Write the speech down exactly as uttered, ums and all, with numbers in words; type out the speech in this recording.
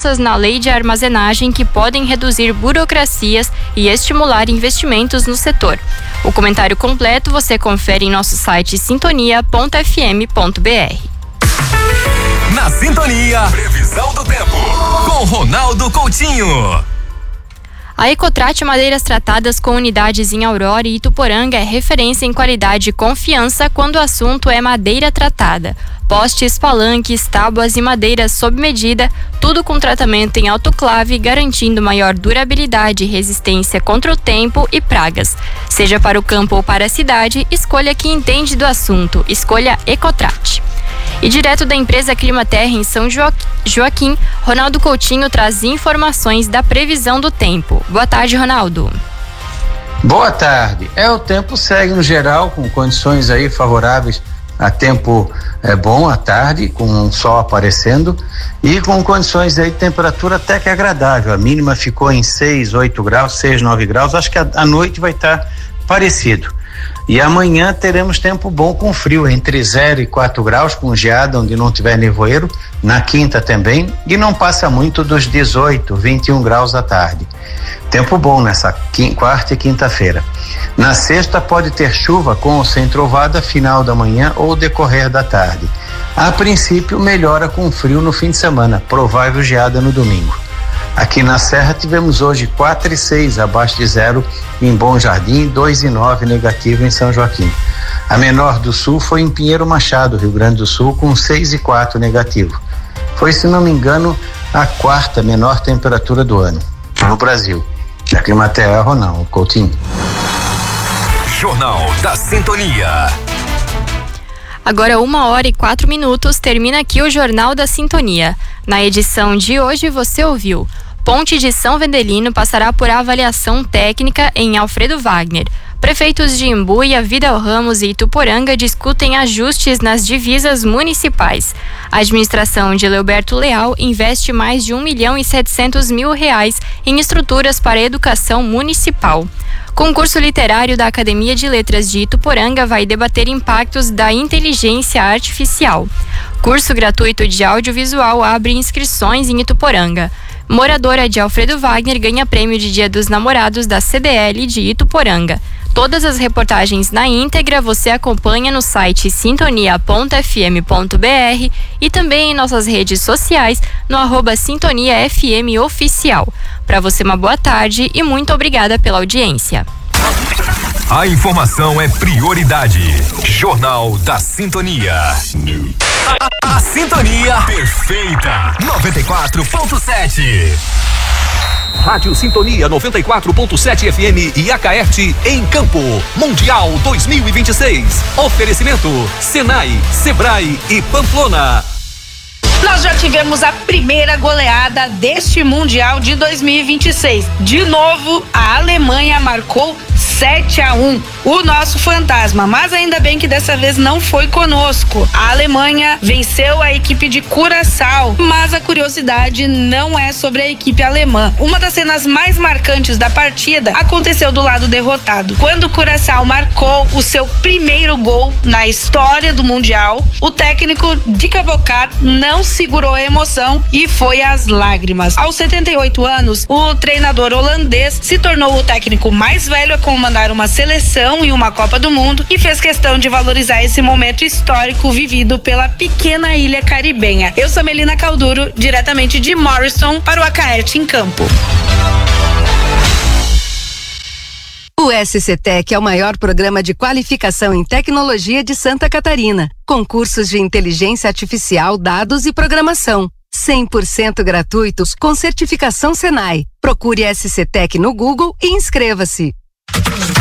mudanças na lei de armazenagem que podem reduzir burocracias e estimular investimentos no setor. O comentário completo você confere em nosso site sintonia ponto f m ponto b r. Na Sintonia, previsão do tempo com Ronaldo Coutinho. A Ecotrate Madeiras Tratadas com unidades em Aurora e Ituporanga é referência em qualidade e confiança quando o assunto é madeira tratada. Postes, palanques, tábuas e madeiras sob medida, tudo com tratamento em autoclave, garantindo maior durabilidade e resistência contra o tempo e pragas. Seja para o campo ou para a cidade, escolha quem entende do assunto. Escolha Ecotrate. E direto da empresa Climaterra em São Joaquim, Ronaldo Coutinho traz informações da previsão do tempo. Boa tarde, Ronaldo. Boa tarde. É, o tempo segue no geral com condições aí favoráveis a tempo é, bom à tarde, com o sol aparecendo e com condições aí de temperatura até que agradável. A mínima ficou em seis, oito graus, seis, nove graus. Acho que a, a noite vai estar parecido. E amanhã teremos tempo bom com frio, entre zero e quatro graus, com geada onde não tiver nevoeiro, na quinta também, e não passa muito dos dezoito, vinte e um graus à tarde. Tempo bom nessa quinta, quarta e quinta-feira. Na sexta pode ter chuva com ou sem trovada, final da manhã ou decorrer da tarde. A princípio melhora com frio no fim de semana, provável geada no domingo. Aqui na Serra tivemos hoje quatro e seis abaixo de zero em Bom Jardim, dois e nove negativo em São Joaquim. A menor do sul foi em Pinheiro Machado, Rio Grande do Sul, com seis e quatro negativo. Foi, se não me engano, a quarta menor temperatura do ano no Brasil. Da Climaterra, Ronaldo Coutinho. Jornal da Sintonia. Agora uma hora e quatro minutos, termina aqui o Jornal da Sintonia. Na edição de hoje você ouviu: Ponte de São Vendelino passará por avaliação técnica em Alfredo Wagner. Prefeitos de Imbuia, Vidal Ramos e Ituporanga discutem ajustes nas divisas municipais. A administração de Leoberto Leal investe mais de um milhão e setecentos mil reais em estruturas para a educação municipal. Concurso literário da Academia de Letras de Ituporanga vai debater impactos da inteligência artificial. Curso gratuito de audiovisual abre inscrições em Ituporanga. Moradora de Alfredo Wagner ganha prêmio de Dia dos Namorados da C D L de Ituporanga. Todas as reportagens na íntegra você acompanha no site sintonia ponto f m ponto b r e também em nossas redes sociais no arroba Sintonia F M Oficial. Para você uma boa tarde e muito obrigada pela audiência. A informação é prioridade. Jornal da Sintonia. A, a Sintonia perfeita. noventa e quatro ponto sete. Rádio Sintonia noventa e quatro ponto sete F M e Acaerte em Campo. Mundial dois mil e vinte e seis. Oferecimento Senai, Sebrae e Pamplona. Nós já tivemos a primeira goleada deste Mundial de dois mil e vinte e seis. De novo, a Alemanha marcou sete a um. O nosso fantasma, mas ainda bem que dessa vez não foi conosco. A Alemanha venceu a equipe de Curaçao, mas a curiosidade não é sobre a equipe alemã. Uma das cenas mais marcantes da partida aconteceu do lado derrotado. Quando o Curaçao marcou o seu primeiro gol na história do Mundial, o técnico de Cavocar não segurou a emoção e foi às lágrimas. Aos setenta e oito anos, o treinador holandês se tornou o técnico mais velho a comandar uma seleção e uma Copa do Mundo e fez questão de valorizar esse momento histórico vivido pela pequena ilha caribenha. Eu sou Melina Calduro, diretamente de Morrison para o Acaerte em Campo. O S C Tec é o maior programa de qualificação em tecnologia de Santa Catarina, com cursos de inteligência artificial, dados e programação. cem por cento gratuitos com certificação Senai. Procure S C Tec no Google e inscreva-se.